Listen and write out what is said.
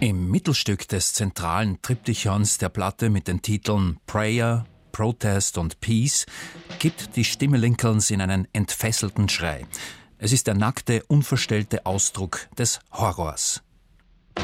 Im Mittelstück des zentralen Triptychons der Platte mit den Titeln Prayer, Protest und Peace gibt die Stimme Lincolns in einen entfesselten Schrei. Es ist der nackte, unverstellte Ausdruck des Horrors.